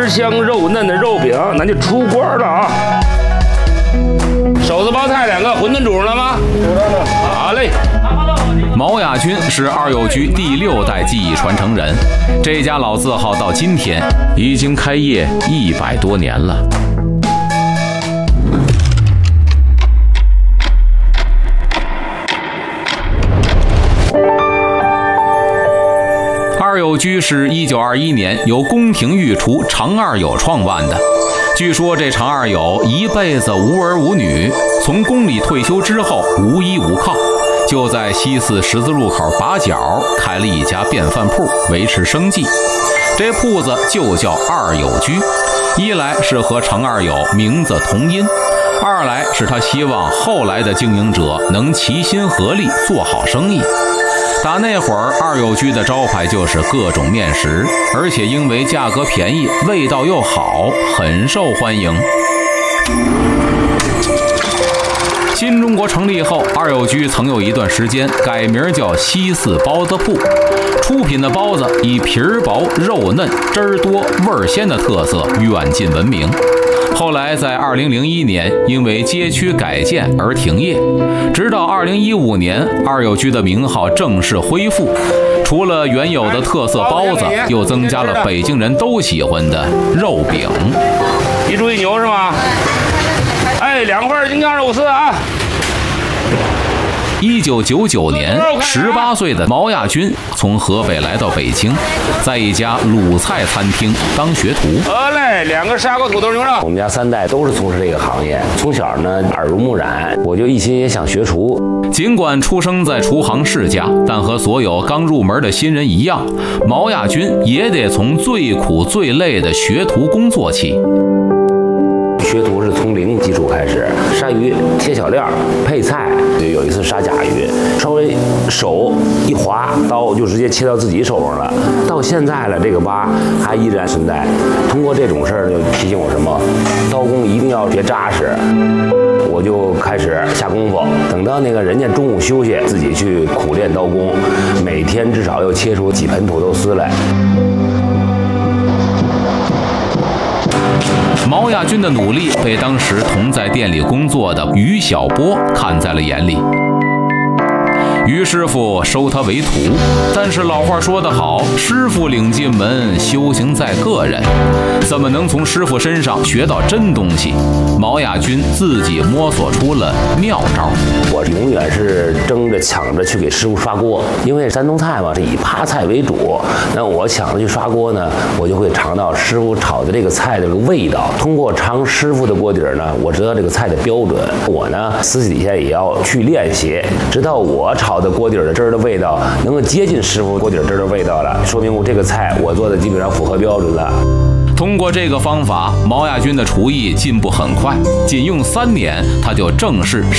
香肉嫩的肉饼，咱就出锅了啊！手撕包菜2个，馄饨煮上了吗？煮上了。好嘞。 毛亚军是二友居第6代技艺传承人，这家老字号到今天已经开业100多年了。二友居是1921年由宫廷御厨常二友创办的。据说这常二友一辈子无儿无女，从宫里退休之后无依无靠，就在西四十字路口把角开了一家便饭铺维持生计。这铺子就叫二友居，一来是和常二友名字同音，二来是他希望后来的经营者能齐心合力做好生意。打那会儿，二友居的招牌就是各种面食，而且因为价格便宜，味道又好，很受欢迎。新中国成立后，二友居曾有一段时间改名叫西四包子铺，出品的包子以皮儿薄、肉嫩、汁儿多、味儿鲜的特色远近闻名。后来在2001年因为街区改建而停业，直到2015年，二友居的名号正式恢复。除了原有的特色包子，又增加了北京人都喜欢的肉饼。 一猪一牛是吗？哎，2份京酱肉丝啊。 1999年，18岁的毛亚军从河北来到北京，在一家鲁菜餐厅当学徒。 得嘞，2个砂锅土豆牛肉。 我们家3代都是从事这个行业，从小呢耳濡目染，我就一心也想学厨。 尽管出生在厨行世家，但和所有刚入门的新人一样，毛亚军也得从最苦最累的学徒工做起。 学徒是从零基础开始，杀鱼、切小料、配菜。有一次杀甲鱼，稍微手一滑，刀就直接切到自己手上了。到现在了，这个疤还依然存在。通过这种事儿，就提醒我什么？刀工一定要别扎实。我就开始下功夫，等到那个人家中午休息，自己去苦练刀工，每天至少要切出几盆土豆丝来。 毛亚军的努力被当时同在店里工作的于小波看在了眼里。于师傅收他为徒，但是老话说得好，师傅领进门，修行在个人，怎么能从师傅身上学到真东西？毛亚军自己摸索出了妙招。 我永远是争着抢着去给师傅刷锅，因为山东菜嘛是以趴菜为主，那我抢着去刷锅呢，我就会尝到师傅炒的这个菜的这个味道。通过尝师傅的锅底呢，我知道这个菜的标准。我呢私底下也要去练习，直到我炒的锅底的汁儿的味道能够接近师傅锅底汁儿的味道了，说明我这个菜我做的基本上符合标准了。 通过这个方法，毛亚军的厨艺进步很快，仅用3年，他就正式